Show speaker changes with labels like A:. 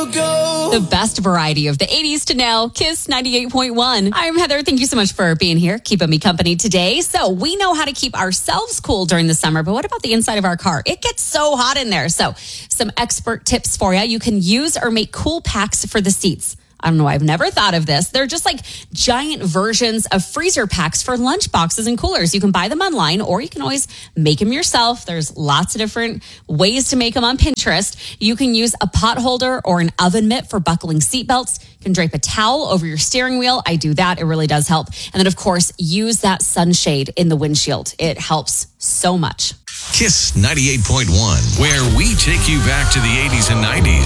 A: The best variety of the 80s to now. Kiss 98.1. I'm Heather. Thank you so much for being here, keeping me company today. So we know how to keep ourselves cool during the summer, but what about the inside of our car? It gets so hot in there. So some expert tips for you. You can use or make cool packs for the seats. I don't know. I've never thought of this. They're just like giant versions of freezer packs for lunch boxes and coolers. You can buy them online or you can always make them yourself. There's lots of different ways to make them on Pinterest. You can use a pot holder or an oven mitt for buckling seatbelts. You can drape a towel over your steering wheel. I do that. It really does help. And then, of course, use that sunshade in the windshield. It helps so much.
B: Kiss 98.1, where we take you back to the 80s and 90s.